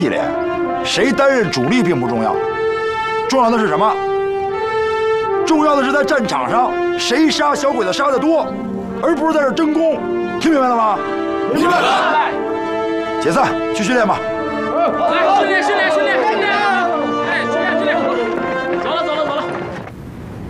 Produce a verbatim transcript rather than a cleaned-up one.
系列，谁担任主力并不重要，重要的是什么？重要的是在战场上谁杀小鬼子杀得多，而不是在这争功。听明白了吗？ 明白了。 解散，去训练吧。 好嘞。